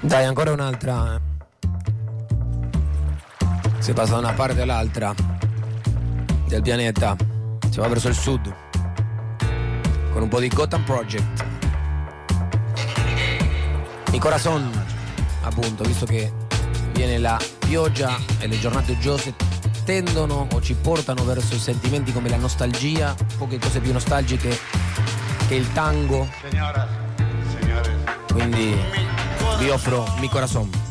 Dai, ancora un'altra. Si passa da una parte all'altra del pianeta, si va verso il sud con un po' di Gotham Project. Mi corazon, appunto, visto che viene la pioggia e le giornate uggiose tendono o ci portano verso sentimenti come la nostalgia, poche cose più nostalgiche che il tango. Signora, signore. Quindi vi offro Mi corazon.